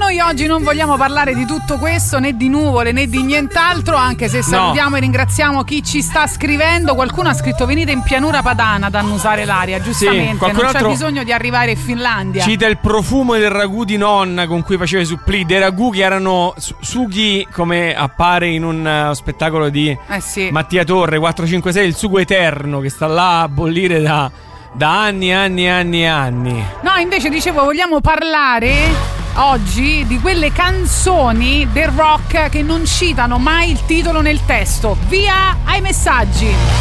noi oggi non vogliamo parlare di tutto questo, né di nuvole né di nient'altro, anche se salutiamo e ringraziamo chi ci sta scrivendo. Qualcuno ha scritto: venite in pianura padana ad annusare l'aria, giustamente, non c'è bisogno di arrivare in Finlandia. Cita il profumo del ragù di nonna con cui faceva i supplì, dei ragù che erano sughi, come appare in un spettacolo di Mattia Torre 456, il sugo eterno che sta là a bollire da anni. No, invece dicevo, vogliamo parlare oggi di quelle canzoni del rock che non citano mai il titolo nel testo. Via ai messaggi.